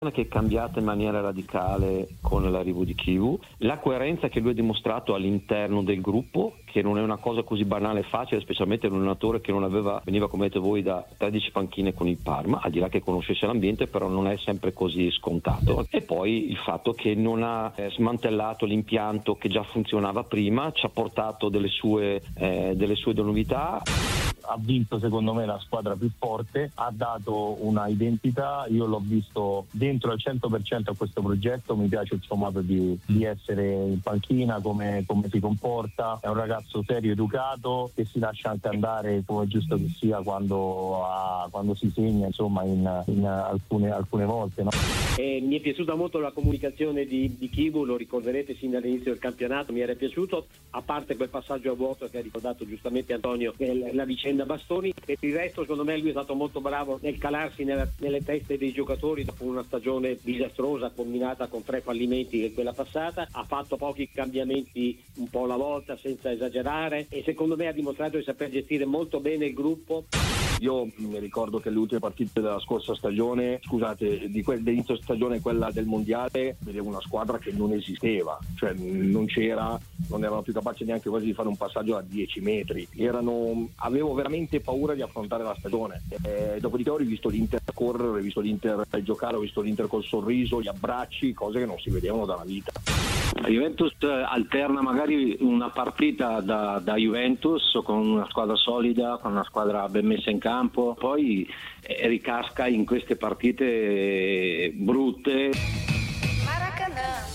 che è cambiata in maniera radicale con l'arrivo di Chivu, la coerenza che lui ha dimostrato all'interno del gruppo, che non è una cosa così banale e facile, specialmente in un allenatore che veniva come dite voi da 13 panchine con il Parma, al di là che conoscesse l'ambiente, però non è sempre così scontato. E poi il fatto che non ha smantellato l'impianto che già funzionava prima, ci ha portato delle sue novità. Ha vinto secondo me la squadra più forte, ha dato una identità, io l'ho visto dentro al 100% a questo progetto, mi piace il suo modo di essere in panchina, come si comporta, è un ragazzo serio, educato, che si lascia anche andare come è giusto che sia quando si segna, insomma, in alcune volte, no? Mi è piaciuta molto la comunicazione di Chivu, lo ricorderete sin dall'inizio del campionato, mi era piaciuto, a parte quel passaggio a vuoto che ha ricordato giustamente Antonio, la vicenda Bastoni, e il resto secondo me lui è stato molto bravo nel calarsi nelle teste dei giocatori dopo una stagione disastrosa combinata con 3 fallimenti che quella passata, ha fatto pochi cambiamenti un po' alla volta senza esagerare e secondo me ha dimostrato di saper gestire molto bene il gruppo. Io mi ricordo che le ultime partite della scorsa stagione, dell'inizio stagione, quella del mondiale, vedevo una squadra che non esisteva, cioè non erano più capaci neanche quasi di fare un passaggio a 10 metri, avevo veramente paura di affrontare la stagione. Dopodiché ho rivisto l'Inter correre, ho rivisto l'Inter giocare, ho visto l'Inter col sorriso, gli abbracci, cose che non si vedevano dalla vita. La Juventus alterna magari una partita da Juventus con una squadra solida, con una squadra ben messa in campo, poi ricasca in queste partite brutte. Maracanã.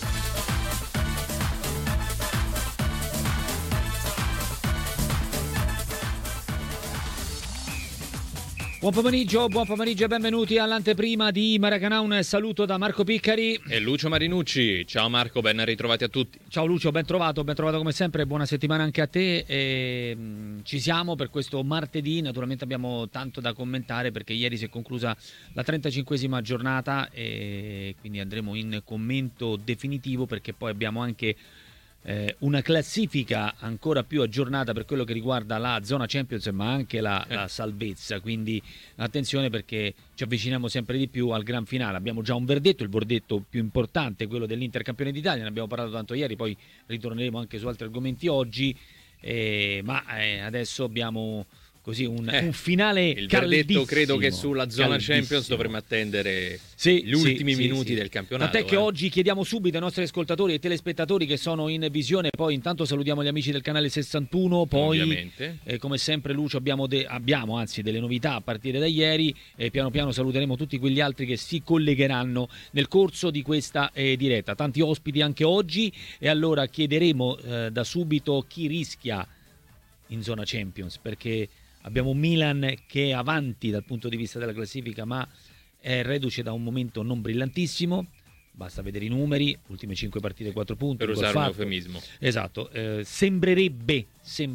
Buon pomeriggio e benvenuti all'anteprima di Maracanã. Un saluto da Marco Piccari e Lucio Marinucci. Ciao Marco, ben ritrovati a tutti. Ciao Lucio, ben trovato come sempre, buona settimana anche a te. Ci siamo per questo martedì, naturalmente abbiamo tanto da commentare perché ieri si è conclusa la 35esima giornata e quindi andremo in commento definitivo perché poi abbiamo anche una classifica ancora più aggiornata per quello che riguarda la zona Champions ma anche la salvezza, quindi attenzione perché ci avviciniamo sempre di più al gran finale. Abbiamo già un verdetto, il verdetto più importante, quello dell'Inter campione d'Italia, ne abbiamo parlato tanto ieri, poi ritorneremo anche su altri argomenti oggi, ma adesso abbiamo così un finale il verdetto. Credo che sulla zona caldissimo. Champions dovremmo attendere gli ultimi minuti del campionato. Tant'è che oggi chiediamo subito ai nostri ascoltatori e telespettatori che sono in visione, poi intanto salutiamo gli amici del canale 61, poi come sempre Lucio abbiamo delle novità a partire da ieri e piano piano saluteremo tutti quegli altri che si collegheranno nel corso di questa diretta. Tanti ospiti anche oggi e allora chiederemo da subito chi rischia in zona Champions, perché abbiamo un Milan che è avanti dal punto di vista della classifica ma è reduce da un momento non brillantissimo, basta vedere i numeri, ultime 5 partite 4 punti. Per usare un eufemismo. Esatto, sembrerebbe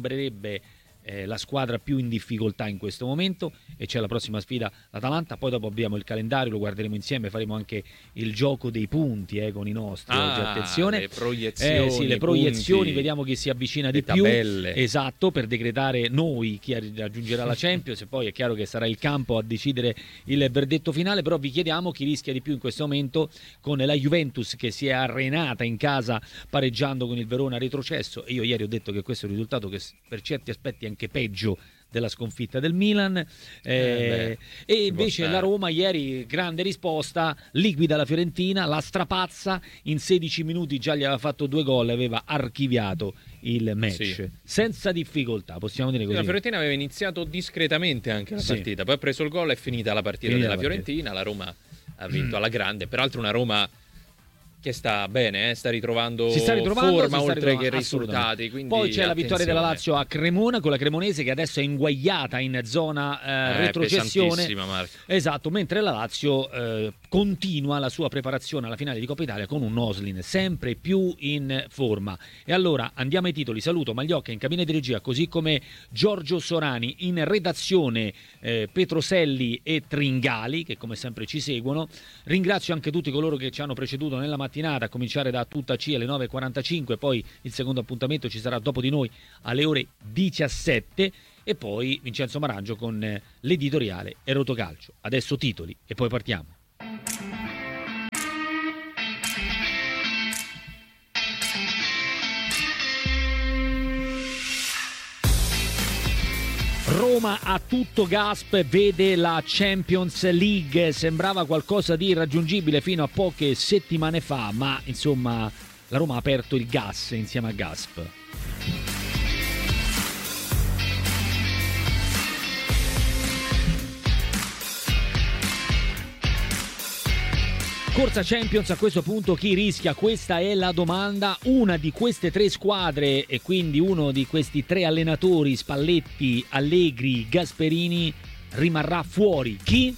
la squadra più in difficoltà in questo momento e c'è la prossima sfida l'Atalanta, poi dopo abbiamo il calendario, lo guarderemo insieme, faremo anche il gioco dei punti con i nostri oggi, attenzione, le proiezioni, le proiezioni, vediamo chi si avvicina di più, tabelle. Esatto, per decretare noi chi raggiungerà la Champions e poi è chiaro che sarà il campo a decidere il verdetto finale, però vi chiediamo chi rischia di più in questo momento, con la Juventus che si è arenata in casa pareggiando con il Verona retrocesso, e io ieri ho detto che questo è un risultato che per certi aspetti è anche peggio della sconfitta del Milan, e invece la Roma ieri grande risposta, liquida la Fiorentina, la strapazza, in 16 minuti già gli aveva fatto 2 gol, aveva archiviato il match senza difficoltà, possiamo dire così. La Fiorentina aveva iniziato discretamente anche la partita, poi ha preso il gol, è finita la partita della Fiorentina, la Roma ha vinto alla grande, peraltro una Roma che sta bene, sta ritrovando forma oltre che risultati. Poi c'è la vittoria della Lazio a Cremona con la Cremonese che adesso è inguaiata in zona retrocessione. Esatto, mentre la Lazio continua la sua preparazione alla finale di Coppa Italia con un Oslin sempre più in forma. E allora andiamo ai titoli. Saluto Magliocca in cabina di regia, così come Giorgio Sorani in redazione, Petroselli e Tringali che come sempre ci seguono. Ringrazio anche tutti coloro che ci hanno preceduto nella mattinata, a cominciare da tutta C alle 9.45, poi il secondo appuntamento ci sarà dopo di noi alle ore 17 e poi Vincenzo Marangio con l'editoriale e Rotocalcio. Adesso titoli e poi partiamo. Roma a tutto Gasp vede la Champions League, sembrava qualcosa di irraggiungibile fino a poche settimane fa, ma insomma la Roma ha aperto il gas insieme a Gasp. Corsa Champions, a questo punto chi rischia? Questa è la domanda. Una di queste tre squadre e quindi uno di questi tre allenatori, Spalletti, Allegri, Gasperini, rimarrà fuori. Chi?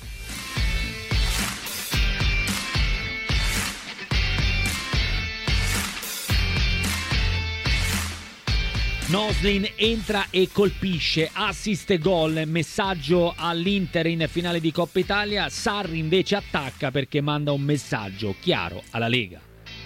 Noslin entra e colpisce, assist e gol, messaggio all'Inter in finale di Coppa Italia. Sarri invece attacca perché manda un messaggio chiaro alla Lega.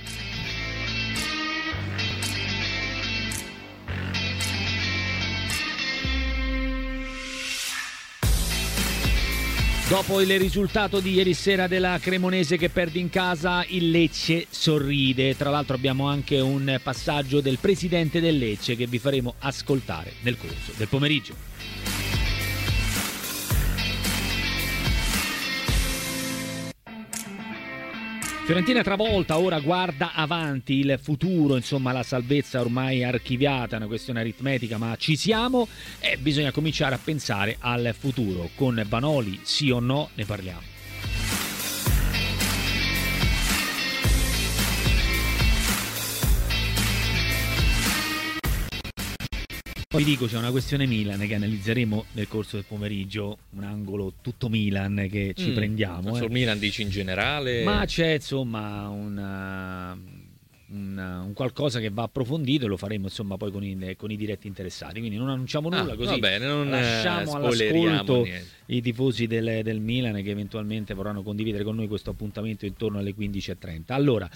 Dopo il risultato di ieri sera della Cremonese che perde in casa, il Lecce sorride. Tra l'altro abbiamo anche un passaggio del presidente del Lecce che vi faremo ascoltare nel corso del pomeriggio. Fiorentina travolta, ora guarda avanti, il futuro, insomma la salvezza ormai archiviata, è una questione aritmetica, ma ci siamo e bisogna cominciare a pensare al futuro. Con Vanoli, sì o no, ne parliamo. Vi dico, c'è una questione Milan che analizzeremo nel corso del pomeriggio, un angolo tutto Milan che ci prendiamo. Sul Milan dici in generale? Ma c'è insomma un qualcosa che va approfondito e lo faremo insomma poi con i diretti interessati, quindi non annunciamo nulla, così va bene, non lasciamo all'ascolto niente. I tifosi del Milan che eventualmente vorranno condividere con noi questo appuntamento intorno alle 15:30. Allora,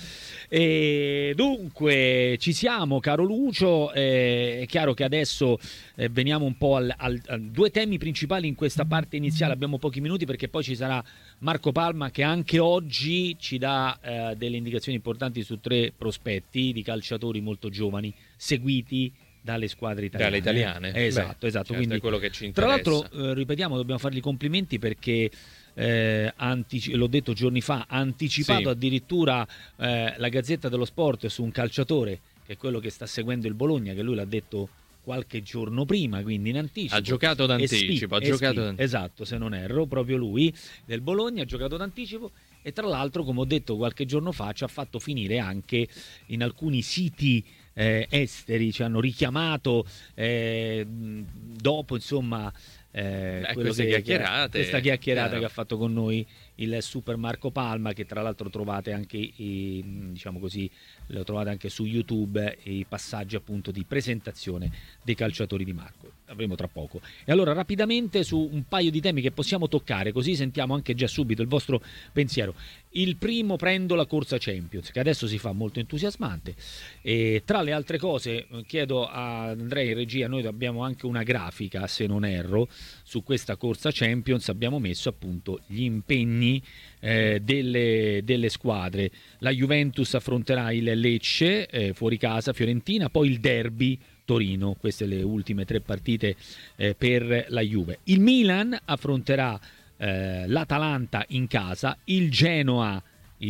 dunque ci siamo, caro Lucio, è chiaro che adesso veniamo un po' a due temi principali in questa parte iniziale, abbiamo pochi minuti perché poi ci sarà Marco Palma che anche oggi ci dà delle indicazioni importanti su tre prospetti di calciatori molto giovani seguiti dalle squadre italiane. Dalle italiane? Esatto. Certo, quindi, è quello che ci tra interessa. l'altro, ripetiamo, dobbiamo fargli i complimenti perché l'ho detto giorni fa, ha anticipato addirittura la Gazzetta dello Sport su un calciatore che è quello che sta seguendo il Bologna, che lui l'ha detto qualche giorno prima, quindi in anticipo. Ha giocato d'anticipo. Esatto, se non erro, proprio lui del Bologna ha giocato d'anticipo e tra l'altro, come ho detto qualche giorno fa, ci ha fatto finire anche in alcuni siti esteri, ci hanno richiamato dopo insomma questa chiacchierata che ha fatto con noi il super Marco Palma, che tra l'altro trovate anche diciamo così, lo trovate anche su YouTube, i passaggi appunto di presentazione dei calciatori di Marco. Avremo tra poco. E allora rapidamente su un paio di temi che possiamo toccare, così sentiamo anche già subito il vostro pensiero. Il primo, prendo la corsa Champions, che adesso si fa molto entusiasmante, e tra le altre cose chiedo a Andrea in regia, noi abbiamo anche una grafica, se non erro, su questa corsa Champions abbiamo messo appunto gli impegni delle squadre. La Juventus affronterà il Lecce fuori casa, Fiorentina, poi il derby Torino. Queste le ultime tre partite per la Juve. Il Milan affronterà l'Atalanta in casa, il Genoa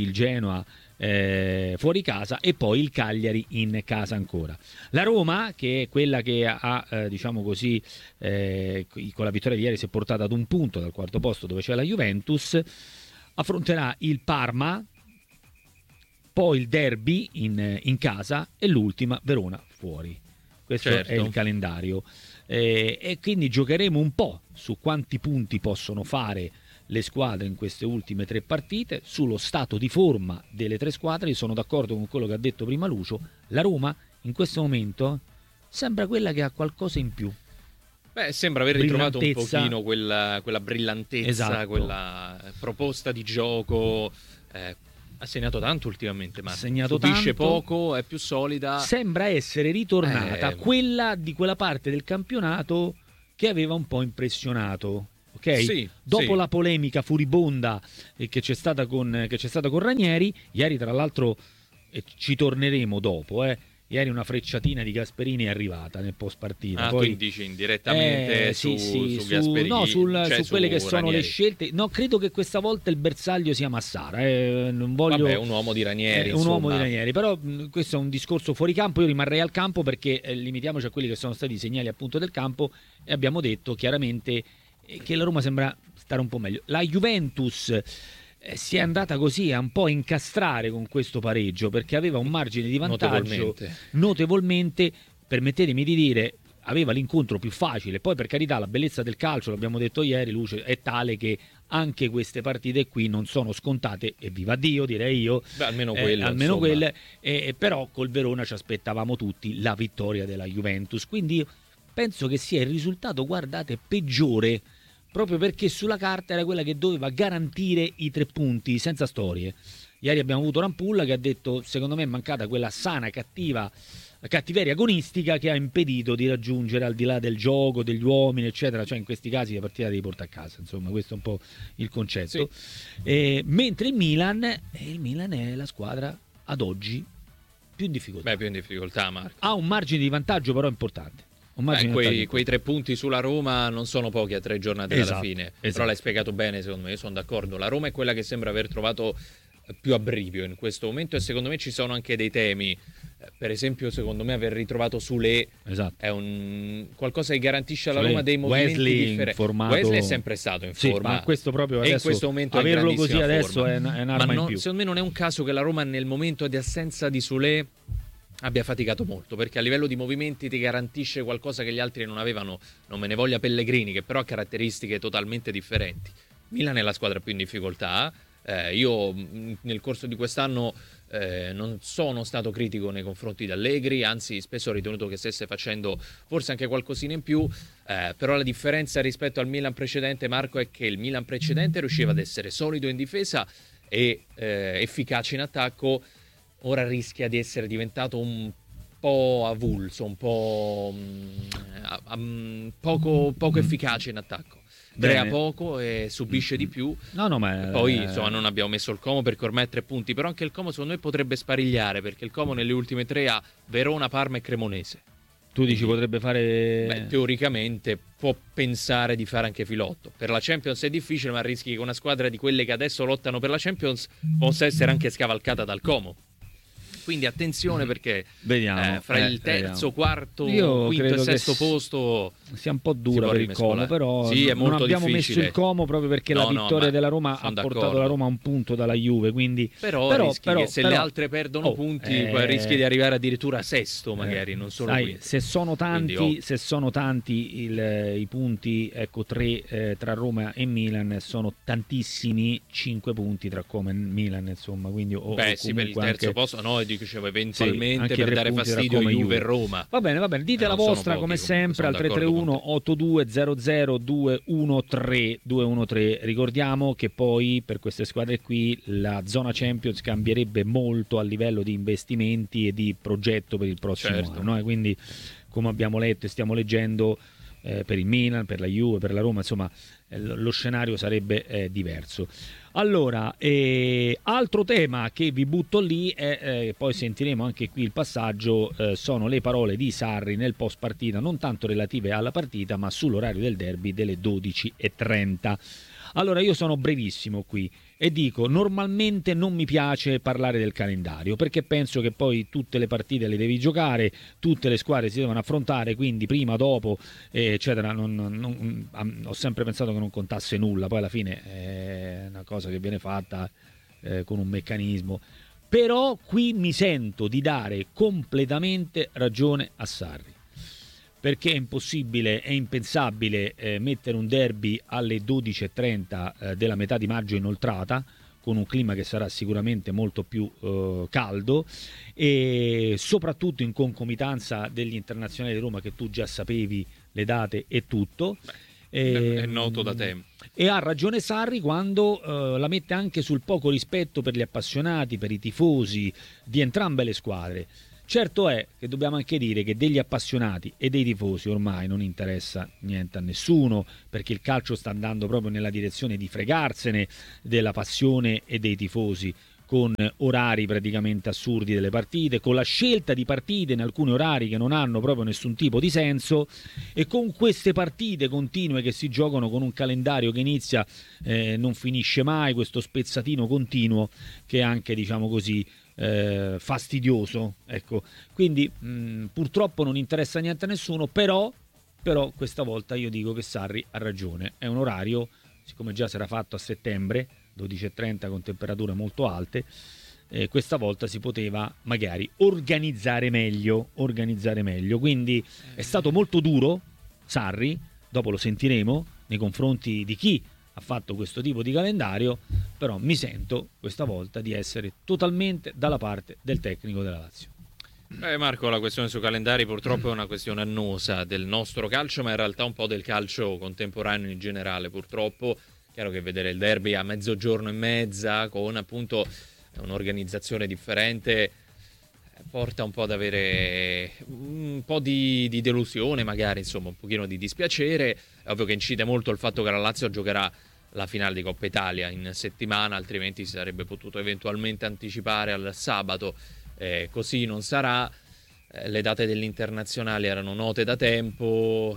fuori casa e poi il Cagliari in casa ancora. La Roma, che è quella che ha diciamo così con la vittoria di ieri si è portata ad un punto dal quarto posto dove c'è la Juventus, affronterà il Parma, poi il derby in casa e l'ultima Verona fuori. Questo è il calendario e quindi giocheremo un po' su quanti punti possono fare le squadre in queste ultime tre partite, sullo stato di forma delle tre squadre. Io sono d'accordo con quello che ha detto prima Lucio, la Roma in questo momento sembra quella che ha qualcosa in più. Sembra aver ritrovato un pochino quella brillantezza, esatto. Quella proposta di gioco. Ha segnato tanto ultimamente, ma subisce tanto, poco, è più solida. Sembra essere ritornata quella di quella parte del campionato che aveva un po' impressionato. Okay? Sì, dopo la polemica furibonda che c'è stata con Ranieri, ieri tra l'altro ci torneremo dopo, ieri una frecciatina di Gasperini è arrivata nel post partita. Poi tu dici indirettamente su Gasperini? No, su quelle che sono Ranieri. le scelte. No, credo che questa volta il bersaglio sia Massara. Non voglio... Vabbè, un uomo di Ranieri. un uomo di Ranieri, però questo è un discorso fuori campo. Io rimarrei al campo perché limitiamoci a quelli che sono stati i segnali appunto del campo, e abbiamo detto chiaramente che la Roma sembra stare un po' meglio. La Juventus si è andata così a un po' incastrare con questo pareggio perché aveva un margine di vantaggio notevolmente, permettetemi di dire, aveva l'incontro più facile. Poi per carità la bellezza del calcio, l'abbiamo detto ieri, Luce, è tale che anche queste partite qui non sono scontate, e viva Dio direi io. Beh, almeno quelle, però col Verona ci aspettavamo tutti la vittoria della Juventus, quindi io penso che sia il risultato, guardate, peggiore, proprio perché sulla carta era quella che doveva garantire i 3 punti senza storie. Ieri abbiamo avuto Rampulla che ha detto secondo me è mancata quella sana cattiveria agonistica che ha impedito di raggiungere, al di là del gioco, degli uomini eccetera, cioè in questi casi la partita devi portare a casa, insomma questo è un po' il concetto. Sì. Mentre il Milan è la squadra ad oggi più in difficoltà. Più in difficoltà, Marco. Ha un margine di vantaggio però importante. Quei 3 punti sulla Roma non sono pochi a 3 giornate dalla fine. Però l'hai spiegato bene, secondo me, io sono d'accordo. La Roma è quella che sembra aver trovato più abbrivio in questo momento, e secondo me ci sono anche dei temi. Per esempio, secondo me aver ritrovato Sule è un qualcosa che garantisce alla Roma dei movimenti differenti. Wesley è sempre stato in forma, ma questo proprio adesso, in questo momento averlo così adesso è un'arma in più. Secondo me non è un caso che la Roma nel momento di assenza di Sule abbia faticato molto, perché a livello di movimenti ti garantisce qualcosa che gli altri non avevano. Non me ne voglia Pellegrini, che però ha caratteristiche totalmente differenti. Milan è la squadra più in difficoltà. Io nel corso di quest'anno non sono stato critico nei confronti di Allegri, anzi spesso ho ritenuto che stesse facendo forse anche qualcosina in più, però la differenza rispetto al Milan precedente, Marco, è che il Milan precedente riusciva ad essere solido in difesa e efficace in attacco. Ora rischia di essere diventato un po' avulso, un po' poco efficace in attacco. Crea poco e subisce di più. Poi insomma non abbiamo messo il Como perché ormai è 3 punti, però anche il Como secondo me potrebbe sparigliare, perché il Como nelle ultime 3 ha Verona, Parma e Cremonese. Tu dici potrebbe fare... teoricamente può pensare di fare anche filotto. Per la Champions è difficile, ma rischi che una squadra di quelle che adesso lottano per la Champions possa essere anche scavalcata dal Como. Quindi attenzione, perché fra il terzo, quarto, quinto e sesto posto sia un po' dura per il Como, però è molto non abbiamo difficile. messo il Como proprio perché la vittoria della Roma ha portato la Roma a un punto dalla Juve, quindi però rischi che se le altre perdono punti poi rischi di arrivare addirittura sesto magari, non solo quinto. Se sono tanti i punti, ecco, 3 tra Roma e Milan sono tantissimi, 5 punti tra Como e Milan, insomma, quindi per il terzo posto dicevo eventualmente per dare fastidio a Juve e Roma. Va bene, dite la vostra come sempre al 331 8200 213. Ricordiamo che poi per queste squadre qui la zona Champions cambierebbe molto a livello di investimenti e di progetto per il prossimo anno, quindi come abbiamo letto e stiamo leggendo, per il Milan, per la Juve, per la Roma, insomma lo scenario sarebbe diverso. Allora, altro tema che vi butto lì è, poi sentiremo anche qui il passaggio, sono le parole di Sarri nel post partita, non tanto relative alla partita ma sull'orario del derby delle 12:30. Allora, io sono brevissimo qui e dico, normalmente non mi piace parlare del calendario perché penso che poi tutte le partite le devi giocare, tutte le squadre si devono affrontare, quindi prima, dopo, eccetera. Ho sempre pensato che non contasse nulla, poi alla fine è una cosa che viene fatta con un meccanismo. Però qui mi sento di dare completamente ragione a Sarri, perché è impossibile, è impensabile mettere un derby alle 12:30 della metà di maggio inoltrata, con un clima che sarà sicuramente molto più caldo, e soprattutto in concomitanza degli internazionali di Roma, che tu già sapevi le date e tutto. È noto da tempo. E ha ragione Sarri quando la mette anche sul poco rispetto per gli appassionati, per i tifosi di entrambe le squadre. Certo è che dobbiamo anche dire che degli appassionati e dei tifosi ormai non interessa niente a nessuno, perché il calcio sta andando proprio nella direzione di fregarsene della passione e dei tifosi, con orari praticamente assurdi delle partite, con la scelta di partite in alcuni orari che non hanno proprio nessun tipo di senso, e con queste partite continue che si giocano con un calendario che inizia non finisce mai, questo spezzatino continuo che è anche, diciamo così, fastidioso, ecco. Quindi purtroppo non interessa niente a nessuno, però questa volta io dico che Sarri ha ragione, è un orario, siccome già si era fatto a settembre 12:30 con temperature molto alte, questa volta si poteva magari organizzare meglio, quindi è stato molto duro Sarri, dopo lo sentiremo, nei confronti di chi ha fatto questo tipo di calendario, però mi sento questa volta di essere totalmente dalla parte del tecnico della Lazio. Marco, la questione sui calendari purtroppo è una questione annosa del nostro calcio, ma in realtà un po' del calcio contemporaneo in generale, purtroppo. Chiaro che vedere il derby a mezzogiorno e mezza con appunto un'organizzazione differente porta un po' ad avere un po' di delusione, magari, insomma, un pochino di dispiacere. È ovvio che incide molto il fatto che la Lazio giocherà la finale di Coppa Italia in settimana, altrimenti si sarebbe potuto eventualmente anticipare al sabato. Così non sarà. Le date dell'internazionale erano note da tempo.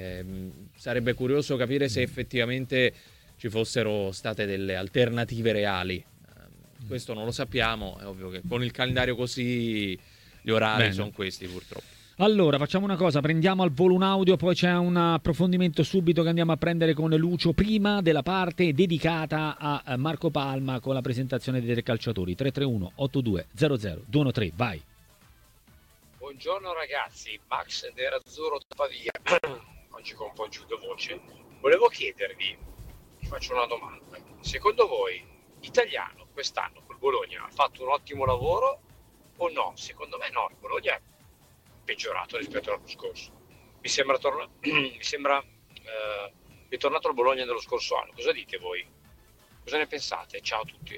Sarebbe curioso capire se effettivamente ci fossero state delle alternative reali. Questo non lo sappiamo, è ovvio che con il calendario così gli orari sono questi, purtroppo. Allora, facciamo una cosa, prendiamo al volo un audio, poi c'è un approfondimento subito che andiamo a prendere con Lucio, prima della parte dedicata a Marco Palma con la presentazione dei tre calciatori. 331-8200-213, vai. Buongiorno ragazzi, Max Nerazzurro da Pavia, oggi con un po' giù di voce. Volevo chiedervi, vi faccio una domanda, secondo voi Italiano quest'anno col Bologna ha fatto un ottimo lavoro o no? Secondo me no, il Bologna è peggiorato rispetto all'anno scorso. Mi sembra ritornato al Bologna dello scorso anno. Cosa dite voi? Cosa ne pensate? Ciao a tutti.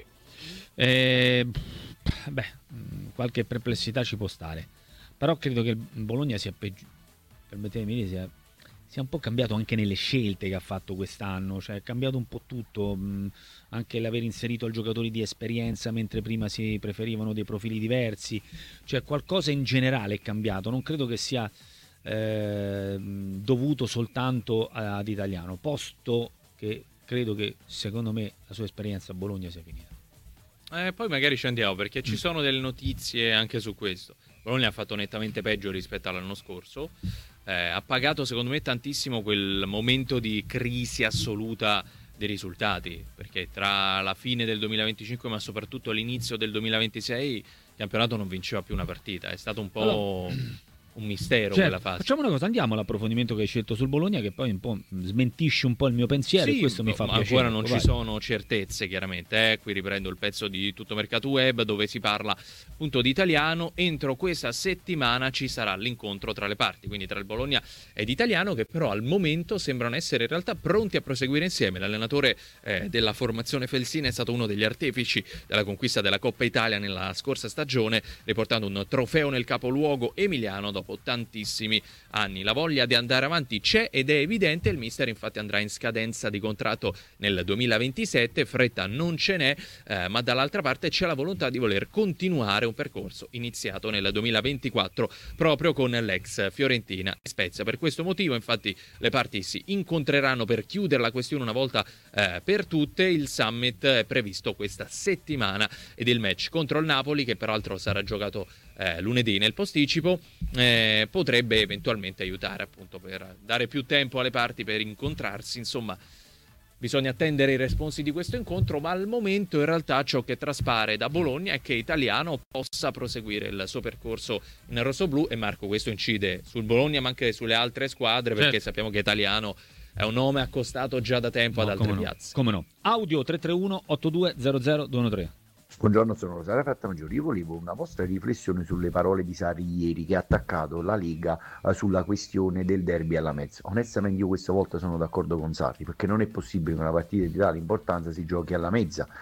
Qualche perplessità ci può stare, però credo che il Bologna sia permettetemi di dire, sia un po' cambiato anche nelle scelte che ha fatto quest'anno, cioè è cambiato un po' tutto, anche l'aver inserito giocatori di esperienza mentre prima si preferivano dei profili diversi, cioè qualcosa in generale è cambiato, non credo che sia dovuto soltanto ad Italiano, posto che credo che secondo me la sua esperienza a Bologna sia finita. Poi magari ci andiamo, perché ci sono delle notizie anche su questo. Bologna ha fatto nettamente peggio rispetto all'anno scorso, ha pagato secondo me tantissimo quel momento di crisi assoluta dei risultati, perché tra la fine del 2025 ma soprattutto l'inizio del 2026 il campionato non vinceva più una partita, è stato un po' un mistero quella fase. Facciamo una cosa, andiamo all'approfondimento che hai scelto sul Bologna, che poi un po' smentisce un po' il mio pensiero, e questo mi fa piacere. Ancora non ci sono certezze, chiaramente. Qui riprendo il pezzo di Tutto Mercato Web, dove si parla appunto di Italiano. Entro questa settimana ci sarà l'incontro tra le parti, quindi tra il Bologna ed Italiano, che però al momento sembrano essere in realtà pronti a proseguire insieme. L'allenatore della formazione felsina è stato uno degli artefici della conquista della Coppa Italia nella scorsa stagione, riportando un trofeo nel capoluogo emiliano dopo tantissimi anni. La voglia di andare avanti c'è ed è evidente. Il mister infatti andrà in scadenza di contratto nel 2027, fretta non ce n'è, ma dall'altra parte c'è la volontà di voler continuare un percorso iniziato nel 2024 proprio con l'ex Fiorentina e Spezia. Per questo motivo infatti le parti si incontreranno per chiudere la questione una volta per tutte. Il summit è previsto questa settimana ed il match contro il Napoli, che peraltro sarà giocato lunedì nel posticipo, potrebbe eventualmente aiutare appunto per dare più tempo alle parti per incontrarsi. Insomma, bisogna attendere i responsi di questo incontro, ma al momento in realtà ciò che traspare da Bologna è che Italiano possa proseguire il suo percorso in rossoblu. E Marco, questo incide sul Bologna ma anche sulle altre squadre, perché sappiamo che Italiano è un nome accostato già da tempo ad altre piazze. Come no? Audio 331 8200 213. Buongiorno, sono Rosario Frattamaggiore. Io volevo una vostra riflessione sulle parole di Sarri ieri, che ha attaccato la Lega sulla questione del derby alla mezza. Onestamente io questa volta sono d'accordo con Sarri, perché non è possibile che una partita di tale importanza si giochi alla mezza.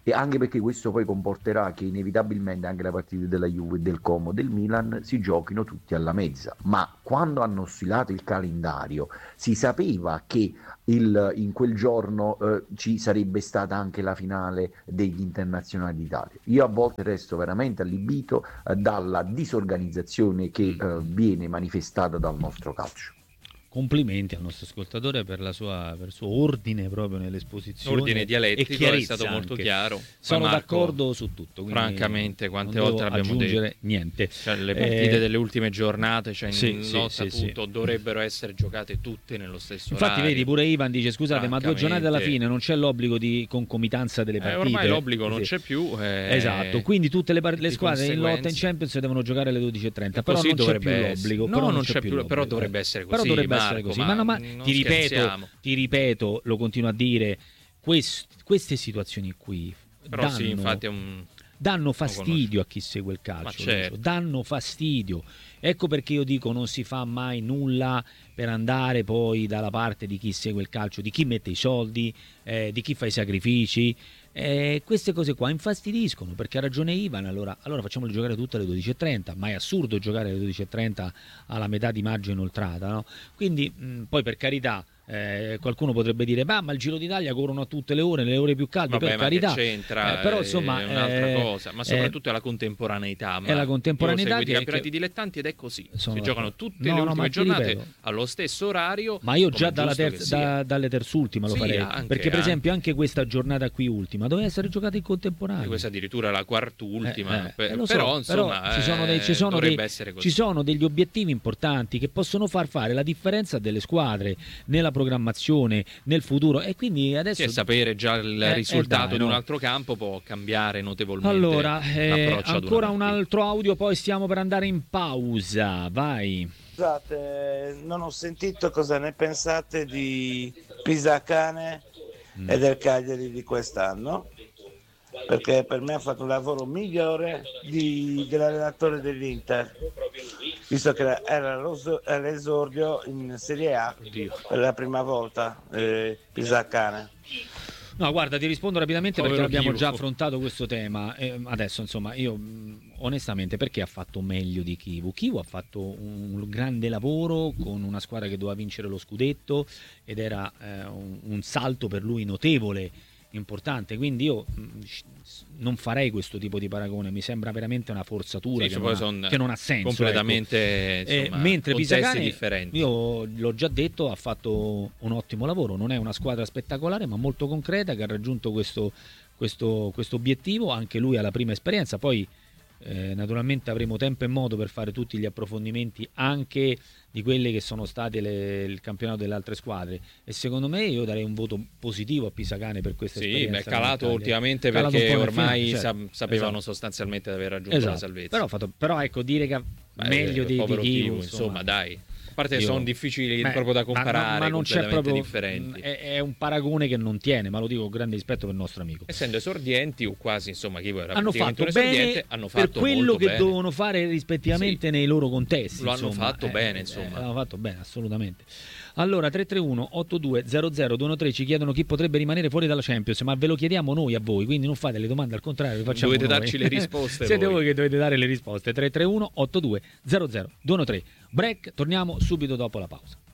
e anche perché questo poi comporterà che inevitabilmente anche le partite della Juve, del Como, del Milan si giochino tutti alla mezza. Ma quando hanno stilato il calendario si sapeva che in quel giorno ci sarebbe stata anche la finale degli internazionali d'Italia. Io a volte resto veramente allibito dalla disorganizzazione che viene manifestata dal nostro calcio. Complimenti al nostro ascoltatore per il suo ordine proprio nell'esposizione. Ordine dialettico, è stato molto chiaro. Sono Marco, d'accordo su tutto. Francamente, quante volte l'abbiamo detto? Niente. Cioè, le partite delle ultime giornate, cioè in lotta tutto, dovrebbero essere giocate tutte nello stesso Infatti, orario. vedi, pure Ivan dice: scusate, ma 2 giornate alla fine non c'è l'obbligo di concomitanza delle partite. Ormai l'obbligo non c'è più. Esatto, quindi tutte le squadre in lotta in Champions devono giocare alle 12:30. Però non c'è più l'obbligo. No, non c'è più, però dovrebbe essere così. Ma ti ripeto, lo continuo a dire, queste situazioni qui però danno fastidio a chi segue il calcio, danno fastidio. Ecco perché io dico non si fa mai nulla per andare poi dalla parte di chi segue il calcio, di chi mette i soldi, di chi fa i sacrifici. Queste cose qua infastidiscono, perché ha ragione Ivan. Allora facciamoli giocare tutte alle 12:30, ma è assurdo giocare alle 12:30 alla metà di maggio inoltrata, no? Quindi poi, per carità, qualcuno potrebbe dire ma il Giro d'Italia corrono a tutte le ore più calde. Vabbè, per carità, che c'entra, però insomma è un'altra cosa, ma soprattutto è la contemporaneità. È la contemporaneità i campionati dilettanti ed è così, si giocano tutte le ultime giornate allo stesso orario. Ma io già dalle terzultima lo farei, perché per esempio anche questa giornata qui ultima doveva essere giocata in contemporanea, questa addirittura la quartultima, però insomma ci sono degli obiettivi importanti che possono far fare la differenza delle squadre nella programmazione, nel futuro, e quindi adesso sapere già il risultato di un altro campo può cambiare notevolmente. Allora, ancora un altro audio, poi stiamo per andare in pausa. Vai. Scusate, non ho sentito cosa ne pensate di Pisacane e del Cagliari di quest'anno, perché per me ha fatto un lavoro migliore dell'allenatore dell'Inter, visto che era l'esordio in Serie A per la prima volta, Pisacane. No, guarda, ti rispondo rapidamente perché abbiamo già affrontato questo tema. Adesso, insomma, io onestamente, perché ha fatto meglio di Chivu? Chivu ha fatto un grande lavoro con una squadra che doveva vincere lo scudetto ed era un salto per lui notevole, importante, quindi io non farei questo tipo di paragone, mi sembra veramente una forzatura che non ha senso completamente, ecco. Mentre Pisacane, differenti. Io l'ho già detto, ha fatto un ottimo lavoro, non è una squadra spettacolare ma molto concreta, che ha raggiunto questo obiettivo, anche lui ha la prima esperienza, poi naturalmente avremo tempo e modo per fare tutti gli approfondimenti anche di quelle che sono state il campionato delle altre squadre, e secondo me io darei un voto positivo a Pisacane per questa esperienza. Sì, è calato ultimamente perché ormai sapevano sostanzialmente di aver raggiunto la salvezza. Però ecco, dire che meglio di Chivu, insomma, dai. A parte che sono difficili proprio da comparare, ma non c'è proprio differenti. È un paragone che non tiene, ma lo dico con grande rispetto per il nostro amico. Essendo esordienti o quasi, insomma, chi era hanno fatto bene per quello che dovevano fare rispettivamente nei loro contesti. Lo hanno fatto bene, insomma. L'hanno fatto bene, assolutamente. Allora, 331-8200-213 ci chiedono chi potrebbe rimanere fuori dalla Champions, ma ve lo chiediamo noi a voi, quindi non fate le domande al contrario, le facciamo dovete noi. Darci le risposte. Siete voi che dovete dare le risposte. 331-8200-213. Break, torniamo subito dopo la pausa.